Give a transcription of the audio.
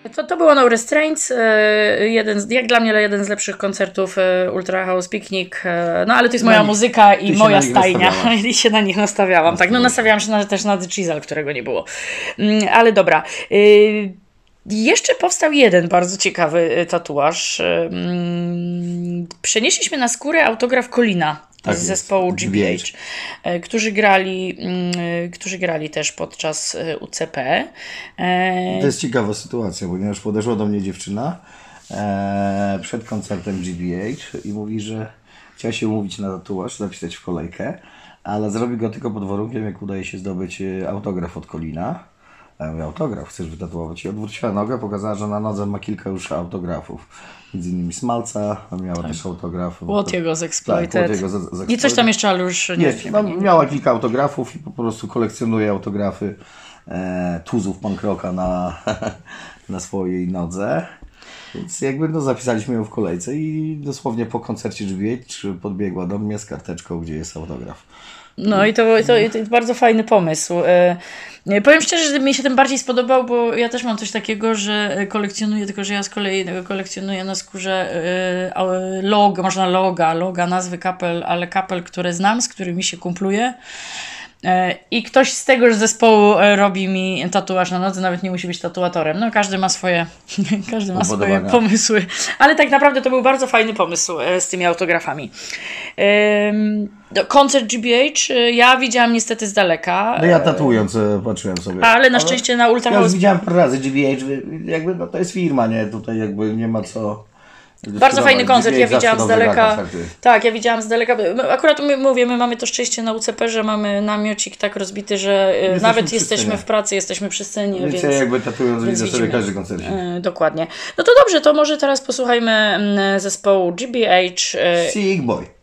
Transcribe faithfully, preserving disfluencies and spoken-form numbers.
To, to było No Restraints, jeden z, jak dla mnie jeden z lepszych koncertów Ultra House Picnic, no ale to jest moja No, muzyka i moja stajnia i się na nich nastawiałam. No, tak, no nastawiałam się na, też na The Chisel, którego nie było. Ale dobra. Y- Jeszcze powstał jeden bardzo ciekawy tatuaż. Przenieśliśmy na skórę autograf Colina tak z jest, zespołu G B H, G B H. Którzy, grali, którzy grali też podczas U C P. To jest ciekawa sytuacja, ponieważ podeszła do mnie dziewczyna e, przed koncertem G B H i mówi, że chciała się umówić na tatuaż, zapisać w kolejkę, ale zrobi go tylko pod warunkiem, jak udaje się zdobyć autograf od Colina. Ja mówię, autograf, chcesz wytatuować? I odwróciła nogę, pokazała, że na nodze ma kilka już autografów. Między innymi Smalca, a miała tak. też autograf. Łothiego z Exploited. Tak, Łothiego z, z Exploited. I coś tam jeszcze, ale już nie, nie wiem. No, miała kilka autografów i po prostu kolekcjonuje autografy e, tuzów punk rocka na, na swojej nodze. Więc jakby no, zapisaliśmy ją w kolejce i dosłownie po koncercie G B H podbiegła do mnie z karteczką, gdzie jest autograf. No i to, to, to jest bardzo fajny pomysł. E, powiem szczerze, że mi się ten bardziej spodobał, bo ja też mam coś takiego, że kolekcjonuję, tylko że ja z kolei kolekcjonuję na skórze e, logo, można loga, loga, nazwy kapel, ale kapel, które znam, z którymi się kumpluję. I ktoś z tegoż zespołu robi mi tatuaż na nodze, nawet nie musi być tatuatorem. No każdy ma swoje, każdy ma swoje pomysły. Ale tak naprawdę to był bardzo fajny pomysł z tymi autografami. Koncert G B H ja widziałam niestety z daleka. No ja tatuując patrzyłem sobie. Ale na szczęście ale na Ultra ja House... Ja widziałem parę razy G B H, jakby no to jest firma, nie? Tutaj jakby nie ma co... Bardzo fajny koncert, ja widziałam z daleka. Tak, ja widziałam z daleka. Akurat my, mówię, my mamy to szczęście na U C P, że mamy namiocik tak rozbity, że jesteśmy nawet jesteśmy w pracy, jesteśmy przy scenie. Więc, więc ja jakby tatując widzę sobie każdy koncert. Yy, dokładnie. No to dobrze, to może teraz posłuchajmy zespołu G B H. Sick Boy.